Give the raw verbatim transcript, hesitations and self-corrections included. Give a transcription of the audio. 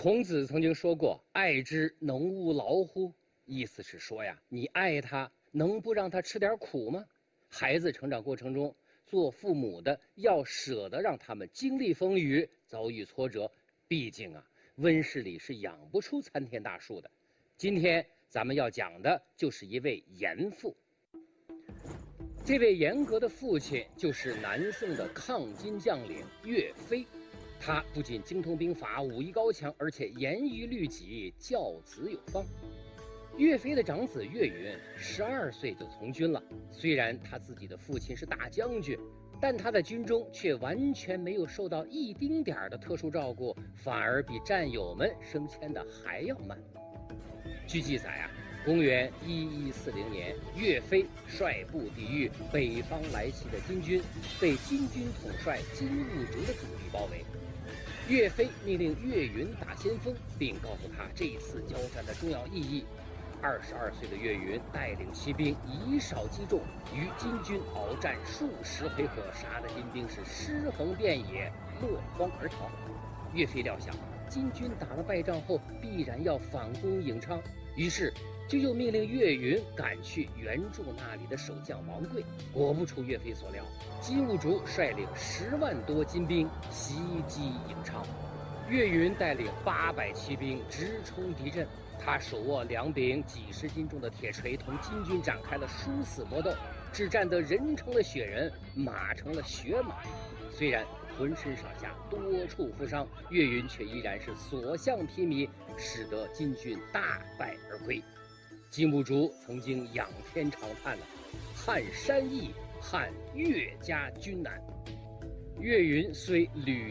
孔子曾经说过：“爱之，能勿劳乎？”意思是说呀，你爱他，能不让他吃点苦吗？孩子成长过程中，做父母的要舍得让他们经历风雨，遭遇挫折。毕竟啊，温室里是养不出参天大树的。今天咱们要讲的就是一位严父。这位严格的父亲就是南宋的抗金将领岳飞。他不仅精通兵法，武艺高强，而且严于律己，教子有方。岳飞的长子岳云十二岁就从军了，虽然他自己的父亲是大将军，但他在军中却完全没有受到一丁点儿的特殊照顾，反而比战友们升迁的还要慢。据记载啊，公元一一四零年，岳飞率部抵御北方来袭的金军，被金军统帅金兀术的主力包围。岳飞命令岳云打先锋，并告诉他这次交战的重要意义。二十二岁的岳云带领骑兵以少击众，与金军鏖战数十回合，杀得金兵是尸横遍野，落荒而逃。岳飞料想金军打了败仗后必然要反攻颍昌，于是就又命令岳云赶去援助那里的守将王贵。果不出岳飞所料，金兀术率领十万多金兵袭击颍昌，岳云带领八百骑兵直冲敌阵。他手握两柄几十斤重的铁锤，同金军展开了殊死搏斗，只战得人成了血人，马成了血马。虽然浑身上下多处负伤，岳云却依然是所向披靡，使得金军大败而归。金兀术曾经仰天长叹了：“撼山易，撼岳家军难。”岳云虽屡